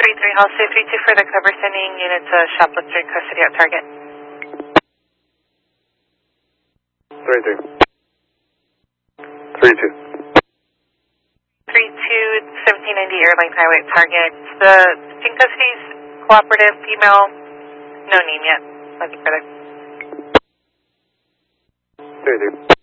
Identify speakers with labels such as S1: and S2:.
S1: 33 Hall, 32 for the cover, sending units shoplifter in custody at target.
S2: 32. 32.
S1: 1790 Airline Highway at target. The in custody's cooperative, female, no name yet. Nothing further.
S2: 32.